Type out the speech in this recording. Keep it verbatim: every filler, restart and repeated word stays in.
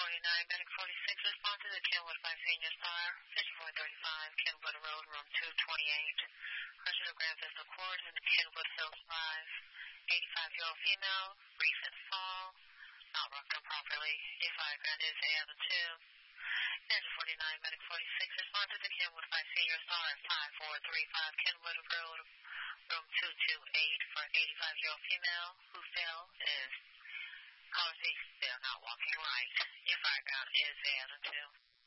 forty-nine, Medic forty-six, respond to the Kenwood five Senior Star, fifty-four thirty-five, Kenwood Road, room two twenty-eight. Arterial vessel cord in the Kenwood Hills five, eighty-five-year-old female, recent fall, not rocked up properly. A five grand is A other two. Engine forty-nine, Medic forty-six, respond to the Kenwood five Senior Star, five four three five, Kenwood Road, room two twenty-eight, for eighty-five-year-old female who fell is policy still not walking right. Your five ground is A other two.